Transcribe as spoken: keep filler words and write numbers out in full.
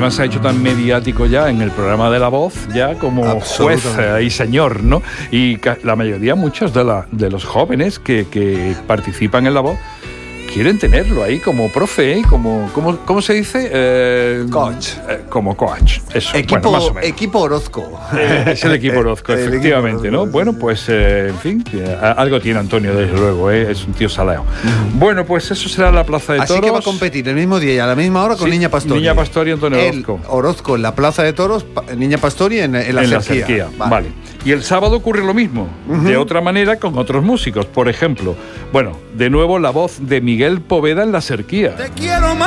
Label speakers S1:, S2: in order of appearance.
S1: además se ha hecho tan mediático ya en el programa de La Voz, ya como juez y señor, ¿no? Y la mayoría, muchos de, la, de los jóvenes que, que participan en La Voz quieren tenerlo ahí como profe, como, como ¿cómo se dice? Eh,
S2: coach.
S1: Eh, como coach. Eso,
S2: equipo,
S1: bueno, más o menos.
S2: Equipo Orozco.
S1: Eh, es el equipo Orozco, efectivamente, equipo Orozco, ¿no? Bueno, pues, eh, en fin, algo tiene Antonio, desde luego, ¿eh? Es un tío saleo. Uh-huh. Bueno, pues eso será la Plaza de Toros.
S2: Así que va a competir el mismo día y a la misma hora con sí, Niña Pastori.
S1: Niña Pastori y Antonio Orozco.
S2: El Orozco en la Plaza de Toros, Niña Pastori en, en la
S1: en
S2: Cerquía.
S1: La Cerquía. Vale. vale. Y el sábado ocurre lo mismo, uh-huh. de otra manera con otros músicos. Por ejemplo, bueno, de nuevo la voz de Miguel Poveda en La Cerquía.
S3: Te quiero más.